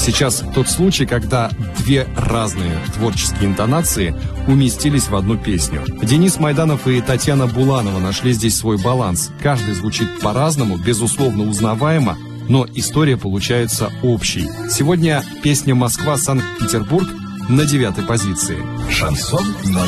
Сейчас тот случай, когда две разные творческие интонации уместились в одну песню. Денис Майданов и Татьяна Буланова нашли здесь свой баланс. Каждый звучит по-разному, безусловно узнаваемо, но история получается общей. Сегодня песня «Москва-Санкт-Петербург» на 9-й позиции. Шансон